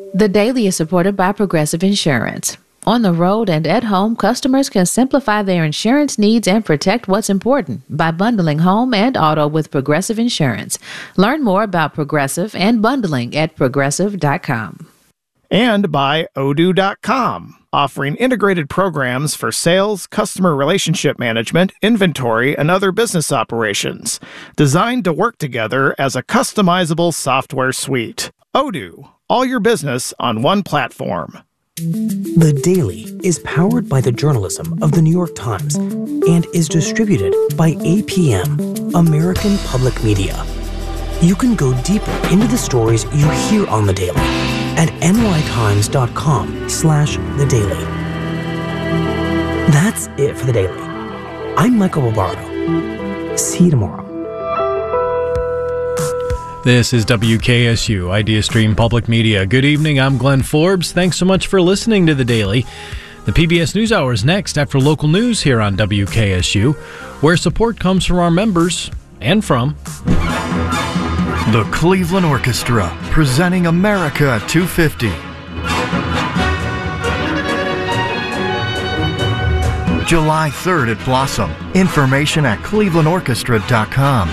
The Daily is supported by Progressive Insurance. On the road and at home, customers can simplify their insurance needs and protect what's important by bundling home and auto with Progressive Insurance. Learn more about Progressive and bundling at progressive.com. And by Odoo.com, offering integrated programs for sales, customer relationship management, inventory, and other business operations, designed to work together as a customizable software suite. Odoo, all your business on one platform. The Daily is powered by the journalism of the New York Times and is distributed by APM, American Public Media. You can go deeper into the stories you hear on The Daily at nytimes.com/The Daily. That's it for The Daily. I'm Michael Barbaro. See you tomorrow. This is WKSU, IdeaStream Public Media. Good evening, I'm Glenn Forbes. Thanks so much for listening to The Daily. The PBS NewsHour is next after local news here on WKSU, where support comes from our members and from the Cleveland Orchestra, presenting America 250. July 3rd at Blossom. Information at clevelandorchestra.com.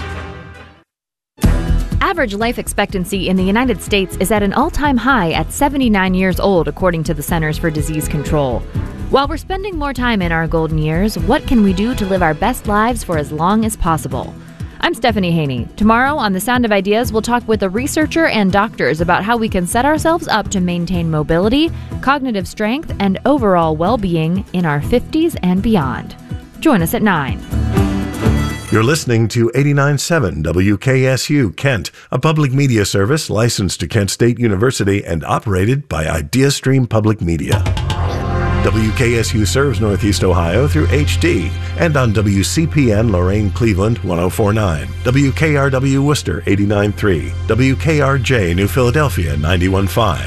Average life expectancy in the United States is at an all-time high at 79 years old, according to the Centers for Disease Control. While we're spending more time in our golden years, what can we do to live our best lives for as long as possible? I'm Stephanie Haney. Tomorrow on The Sound of Ideas, we'll talk with a researcher and doctors about how we can set ourselves up to maintain mobility, cognitive strength, and overall well-being in our 50s and beyond. Join us at 9. You're listening to 89.7 WKSU Kent, a public media service licensed to Kent State University and operated by IdeaStream Public Media. WKSU serves Northeast Ohio through HD and on WCPN Lorain Cleveland 104.9, WKRW Worcester 89.3, WKRJ New Philadelphia 91.5,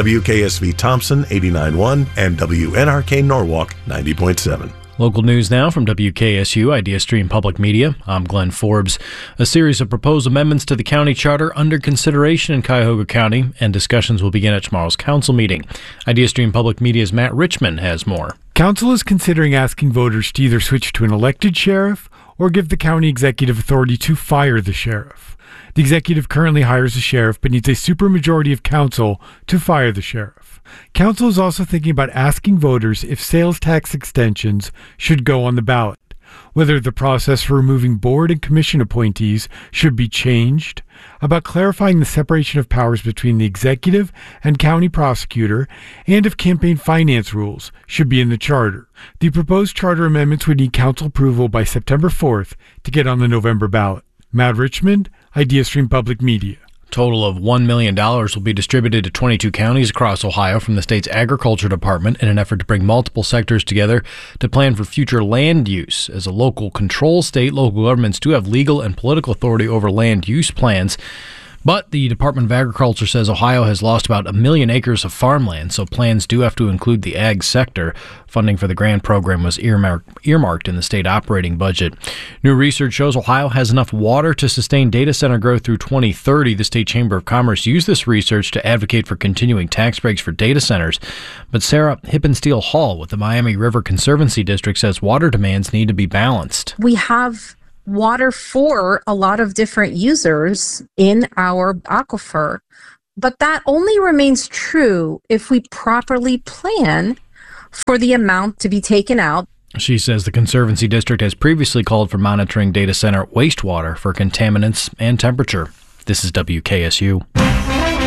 WKSV Thompson 89.1, and WNRK Norwalk 90.7. Local news now from WKSU, IdeaStream Public Media. I'm Glenn Forbes. A series of proposed amendments to the county charter under consideration in Cuyahoga County, and discussions will begin at tomorrow's council meeting. IdeaStream Public Media's Matt Richmond has more. Council is considering asking voters to either switch to an elected sheriff or give the county executive authority to fire the sheriff. The executive currently hires a sheriff but needs a supermajority of council to fire the sheriff. Council is also thinking about asking voters if sales tax extensions should go on the ballot, whether the process for removing board and commission appointees should be changed, about clarifying the separation of powers between the executive and county prosecutor, and if campaign finance rules should be in the charter. The proposed charter amendments would need council approval by September 4th to get on the November ballot. Matt Richmond, IdeaStream Public Media. Total of $1 million will be distributed to 22 counties across Ohio from the state's Agriculture Department in an effort to bring multiple sectors together to plan for future land use. As a local control state, local governments do have legal and political authority over land use plans. But the Department of Agriculture says Ohio has lost about 1 million acres of farmland, so plans do have to include the ag sector. Funding for the grant program was earmarked in the state operating budget. New research shows Ohio has enough water to sustain data center growth through 2030. The State Chamber of Commerce used this research to advocate for continuing tax breaks for data centers. But Sarah Hippensteel Hall with the Miami River Conservancy District says water demands need to be balanced. We have water for a lot of different users in our aquifer, but that only remains true if we properly plan for the amount to be taken out. She says the Conservancy District has previously called for monitoring data center wastewater for contaminants and temperature. This is WKSU.